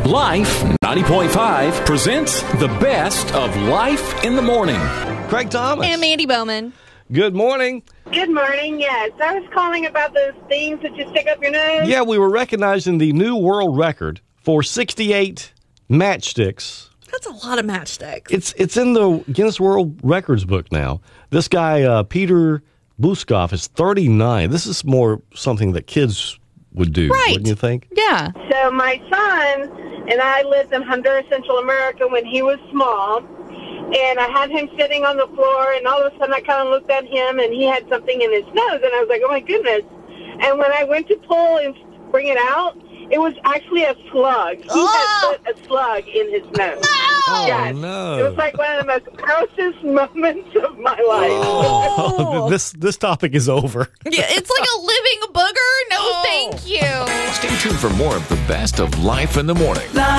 Life 90.5 presents the best of Life in the Morning. Craig Thomas. And Mandy Bowman. Good morning. Good morning, yes. I was calling about those things that you stick up your nose. Yeah, we were recognizing the new world record for 68 matchsticks. That's a lot of matchsticks. It's in the Guinness World Records book now. This guy, Peter Buskoff, is 39. This is more something that kids would do, right? Wouldn't you think? Yeah. So my son and I lived in Honduras, Central America when he was small. And I had him sitting on the floor, and all of a sudden I kind of looked at him, and he had something in his nose. And I was like, oh, my goodness. And when I went to pull and bring it out, it was actually a slug. He had put a slug in his nose. Oh, yes. no. It was like one of the most grossest moments of my life. Oh, this topic is over. Yeah, it's like a living booger. No, thank you. Stay tuned for more of the best of Life in the Morning.